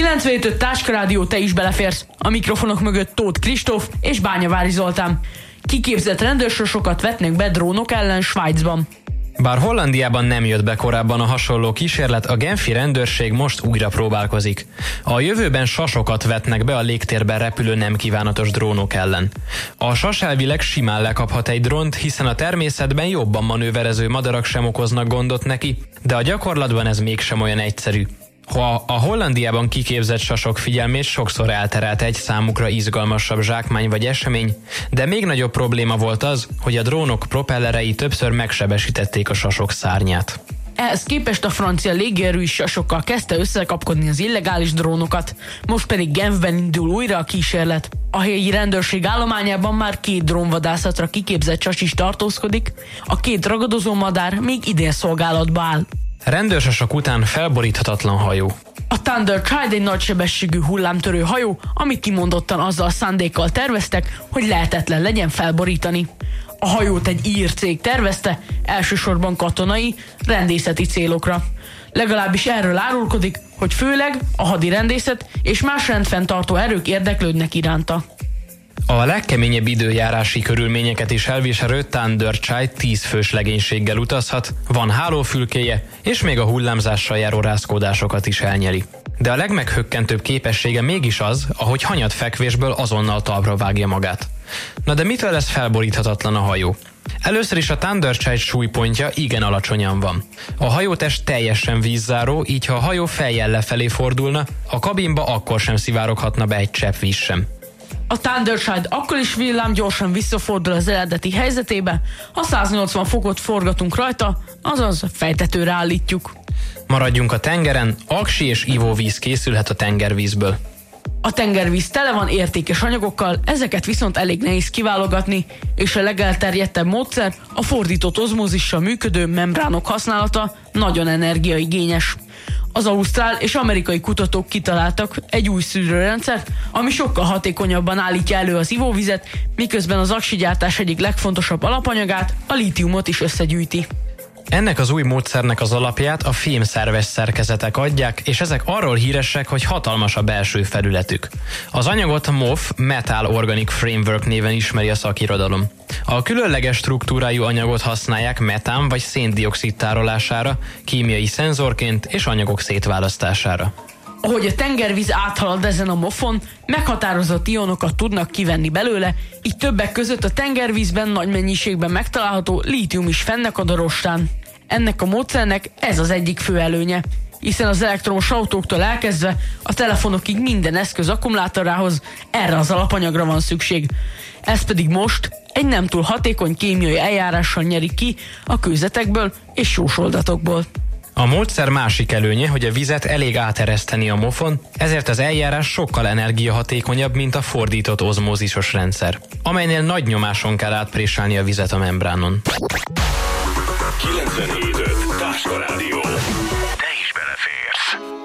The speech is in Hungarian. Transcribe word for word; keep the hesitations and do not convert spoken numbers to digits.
kilencvenhét öt Táskarádió, te is beleférsz. A mikrofonok mögött Tóth Kristóf és Bányavári Zoltán. Kiképzett rendőrsosokat vetnek be drónok ellen Svájcban. Bár Hollandiában nem jött be korábban a hasonló kísérlet, a genfi rendőrség most újra próbálkozik. A jövőben sasokat vetnek be a légtérben repülő nem kívánatos drónok ellen. A sas elvileg simán lekaphat egy drónt, hiszen a természetben jobban manőverező madarak sem okoznak gondot neki, de a gyakorlatban ez mégsem olyan egyszerű. Ha a Hollandiában kiképzett sasok figyelmét sokszor elterelte egy számukra izgalmasabb zsákmány vagy esemény, de még nagyobb probléma volt az, hogy a drónok propellerei többször megsebesítették a sasok szárnyát. Ehhez képest a francia légierő is sasokkal kezdte összekapkodni az illegális drónokat, most pedig Genfben indul újra a kísérlet. A helyi rendőrség állományában már két drónvadászatra kiképzett sas is tartózkodik, a két ragadozó madár még idén szolgálatba áll. Rendőrsasok után felboríthatatlan hajó. A Thunder Child egy nagysebességű hullámtörő hajó, amit kimondottan azzal a szándékkal terveztek, hogy lehetetlen legyen felborítani. A hajót egy ír cég tervezte, elsősorban katonai, rendészeti célokra. Legalábbis erről árulkodik, hogy főleg a hadirendészet és más rendfenntartó erők érdeklődnek iránta. A legkeményebb időjárási körülményeket is elviselő Thunder Child tíz fős legénységgel utazhat, van hálófülkéje, és még a hullámzással járó rázkódásokat is elnyeli. De a legmeghökkentőbb képessége mégis az, ahogy hanyat fekvésből azonnal talpra vágja magát. Na de mitől lesz felboríthatatlan a hajó? Először is a Thunder Child súlypontja igen alacsonyan van. A hajótest teljesen vízzáró, így ha a hajó fejjel lefelé fordulna, a kabinba akkor sem szivároghatna be egy csepp víz sem. A Thunder Child akkor is villám gyorsan visszafordul az eredeti helyzetébe, ha száznyolcvan fokot forgatunk rajta, azaz fejtetőre állítjuk. Maradjunk a tengeren, aksi és ivóvíz készülhet a tengervízből. A tengervíz tele van értékes anyagokkal, ezeket viszont elég nehéz kiválogatni, és a legelterjedtebb módszer a fordított ozmózissal működő membránok használata, nagyon energiaigényes. Az ausztrál és amerikai kutatók kitaláltak egy új szűrőrendszert, ami sokkal hatékonyabban állítja elő az ivóvizet, miközben az aksigyártás egyik legfontosabb alapanyagát, a lítiumot is összegyűjti. Ennek az új módszernek az alapját a fémszerves szerkezetek adják, és ezek arról híresek, hogy hatalmas a belső felületük. Az anyagot em o ef Metal Organic Framework néven ismeri a szakirodalom. A különleges struktúrájú anyagot használják metán vagy széndioxid tárolására, kémiai szenzorként és anyagok szétválasztására. Ahogy a tengervíz áthalad ezen a mofon, meghatározott ionokat tudnak kivenni belőle, így többek között a tengervízben nagy mennyiségben megtalálható lítium is fennakad a rostán. Ennek a módszernek ez az egyik fő előnye, hiszen az elektromos autóktól elkezdve a telefonokig minden eszköz akkumulátorához erre az alapanyagra van szükség. Ez pedig most egy nem túl hatékony kémiai eljárással nyeri ki a kőzetekből és jósoldatokból. A módszer másik előnye, hogy a vizet elég átereszteni a mofon, ezért az eljárás sokkal energiahatékonyabb, mint a fordított ozmózisos rendszer, amelynél nagy nyomáson kell átpréselni a vizet a membránon. kilencvenhét öt Táskarádió.